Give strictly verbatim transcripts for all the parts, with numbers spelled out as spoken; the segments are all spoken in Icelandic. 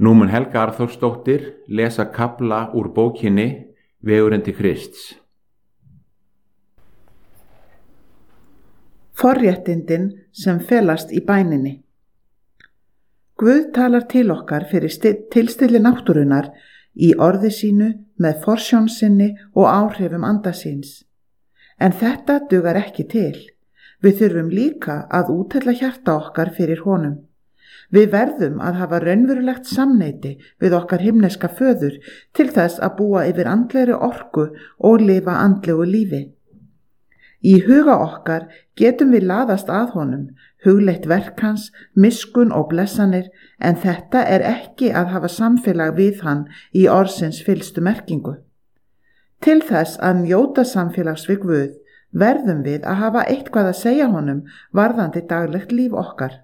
Nú mun Helga Arnþórsdóttir lesa kafla úr bókinni Vegurinn til Krists. Forréttindin sem felast í bæninni. Guð talar til okkar fyrir tilstilli náttúrunnar í orði sínu með forsjón sinni og áhrifum anda síns. En þetta dugar ekki til. Við þurfum líka að úthella hjarta okkar fyrir honum. Við verðum að hafa raunverulegt samneyti við okkar himneska föður til þess að búa yfir andlegri orku og lifa andlegu lífi. Í huga okkar getum við laðast að honum, hugleitt verk hans, miskunn og blessanir, en þetta er ekki að hafa samfélag við hann í orðsins fyllstu merkingu. Til þess að njóta samfélags við Guð verðum við að hafa eitthvað að segja honum varðandi daglegt líf okkar.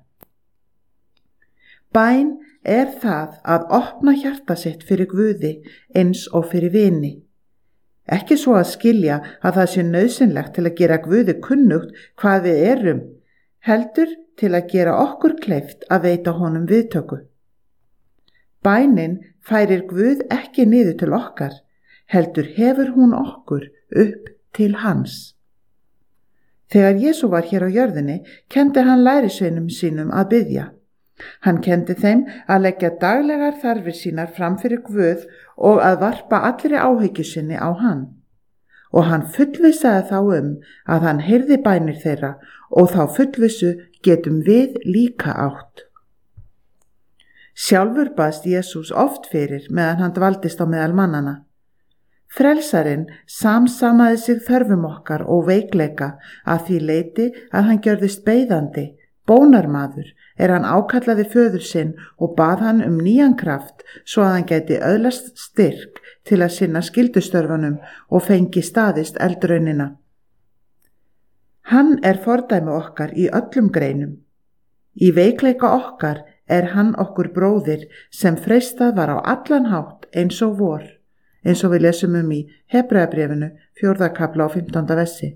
Bæn er það að opna hjarta sitt fyrir Guði eins og fyrir vini. Ekki svo að skilja að það sé nauðsynlegt til að gera Guði kunnugt hvað við erum, heldur til að gera okkur kleift að veita honum viðtöku. Bænin færir Guð ekki niður til okkar, heldur hefur hún okkur upp til hans. Þegar Jesú var hér á jörðinni, kenndi hann lærisveinum sínum að biðja. Hann kendi þeim að leggja daglegar þarfir sínar fram fyrir Guð og að varpa allri áhyggju sinni á hann. Og hann fullvissaði þá um að hann heyrði bænir þeirra og þá fullvissu getum við líka átt. Sjálfur baðst Jesús oft fyrir meðan hann dvaldist á meðal mannana. Frelsarinn samsamaði sig þörfum okkar og veikleika að því leyti að hann gjörðist beiðandi, bónarmaður, er hann ákallaði föður sinn og bað hann um nýjan kraft svo að hann gæti öðlast styrk til að sinna skyldustörfunum og fengi staðist eldraunina. Hann er fordæmi okkar í öllum greinum. Í veikleika okkar er hann okkur bróðir sem freistað var á allan hátt eins og vor, eins og við lesum um í Hebreabréfinu fjórða kafla og fimmtánda versi.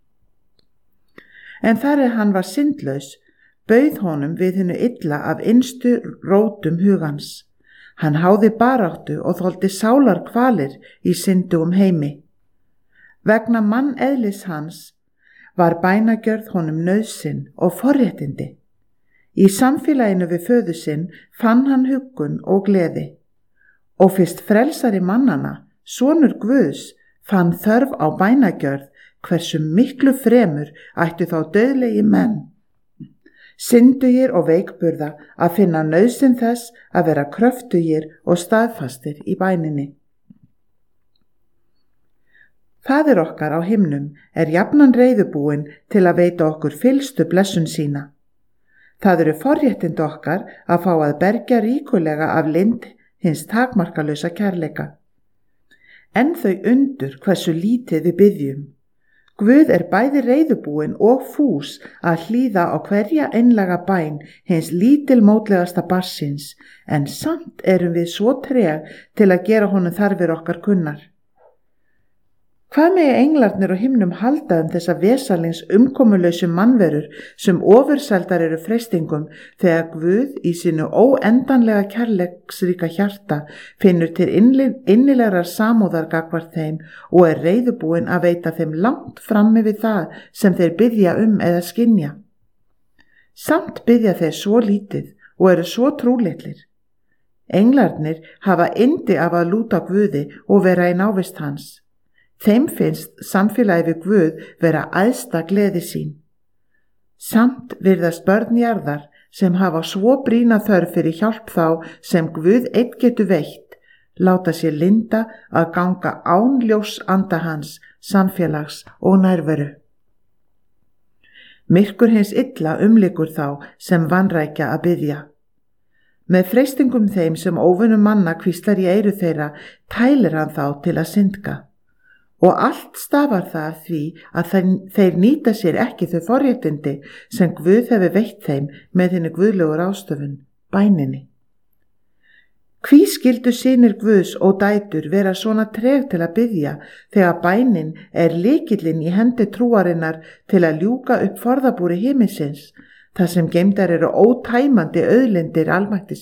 En þar er hann var syndlaus, bauð honum við hinu illa af innstu rótum hugans. Hann háði baráttu og þoldi sálar kvalir í syndugum heimi. Vegna manneðlis hans var bænagjörð honum nauðsyn og forréttindi. Í samfélaginu við föður sinn fann hann huggun og gleði. Og fyrst frelsari mannana, sonur Guðs, fann þörf á bænagjörð, hversu miklu fremur ættu þá dauðlegi menn, syndugir og veikburða að finna nauðsyn þess að vera kröftugir og staðfastir í bæninni. Faðir okkar á himnum er jafnan reiðubúinn til að veita okkur fyllstu blessun sína. Það eru forréttindi okkar að fá að bergja ríkulega af lind hins takmarkalausa kærleika. En þau undur hversu lítið við biðjum. Guð er bæði reiðubúinn og fús að hlýða á hverja einlæga bæn hins lítilmótlegasta barnsins, en samt erum við svo treg til að gera honum þarfir okkar kunnar. Hvað megi englarnir á himnum halda um þessa vesalings umkomulausu mannverur sem ofursældar eru freistingum þegar Guð í sínu óendanlega kærleiksríka hjarta finnur til innilegrar samúðar gagnvart þeim og er reiðubúinn að veita þeim langt frammi við það sem þeir biðja um eða skynja. Samt biðja þeir svo lítið og eru svo trúlitlir. Englarnir hafa yndi af að lúta Guði og vera í návist hans. Þeim finnst samfélagi við Guð vera æðsta gleði sín. Samt virðast börn jarðar sem hafa svo brýna þörf fyrir hjálp þá sem Guð einn getur veitt, láta sér linda að ganga án ljós anda hans, samfélags og nærveru. Myrkur hins illa umlykur þá sem vanrækja að biðja. Með freistingum þeim sem óvinnum manna hvíslar í eyru þeirra tælir hann þá til að syndga. Og allt stafar það því að þeir nýta sér ekki þau forréttindi sem Guð hefur veitt þeim með hinni guðlegu ráðstöfun, bæninni. Hví skyldu synir Guðs og dætur vera svona treg til að biðja þegar bænin er lykillinn í hendi trúarinnar til að ljúka upp forðabúri himinsins, þar sem geymdar eru ótæmandi auðlindir almættis